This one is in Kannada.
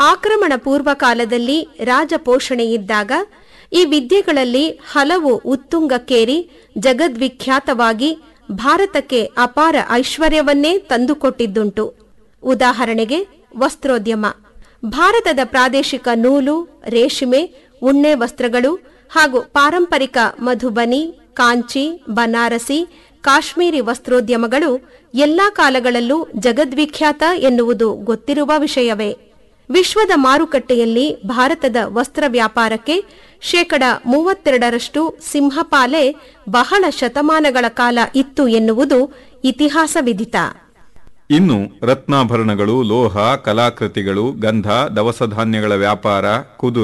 ಆಕ್ರಮಣ ಪೂರ್ವ ಕಾಲದಲ್ಲಿ ರಾಜಪೋಷಣೆಯಿದ್ದಾಗ ಈ ವಿದ್ಯೆಗಳಲ್ಲಿ ಹಲವು ಉತ್ತುಂಗಕ್ಕೇರಿ ಜಗದ್ವಿಖ್ಯಾತವಾಗಿ ಭಾರತಕ್ಕೆ ಅಪಾರ ಐಶ್ವರ್ಯವನ್ನೇ ತಂದುಕೊಟ್ಟಿದ್ದುಂಟು. ಉದಾಹರಣೆಗೆ ವಸ್ತ್ರೋದ್ಯಮ. ಭಾರತದ ಪ್ರಾದೇಶಿಕ ನೂಲು, ರೇಷ್ಮೆ, ಉಣ್ಣೆ ವಸ್ತ್ರಗಳು ಹಾಗೂ ಪಾರಂಪರಿಕ ಮಧುಬನಿ, ಕಾಂಚಿ, ಬನಾರಸಿ, ಕಾಶ್ಮೀರಿ ವಸ್ತ್ರೋದ್ಯಮಗಳು ಎಲ್ಲಾ ಕಾಲಗಳಲ್ಲೂ ಜಗದ್ವಿಖ್ಯಾತ ಎನ್ನುವುದು ಗೊತ್ತಿರುವ ವಿಷಯವೇ. ವಿಶ್ವದ ಮಾರುಕಟ್ಟೆಯಲ್ಲಿ ಭಾರತದ ವಸ್ತ್ರ ವ್ಯಾಪಾರಕ್ಕೆ 32% ಸಿಂಹಪಾಲೆ ಬಹಳ ಶತಮಾನಗಳ ಕಾಲ ಇತ್ತು ಎನ್ನುವುದು ಇತಿಹಾಸ ವಿದಿತ. ಇನ್ನು ರತ್ನಾಭರಣಗಳು, ಲೋಹ, ಕಲಾಕೃತಿಗಳು, ಗಂಧ, ದವಸ ಧಾನ್ಯಗಳ ವ್ಯಾಪಾರ, ಕುದುರೆ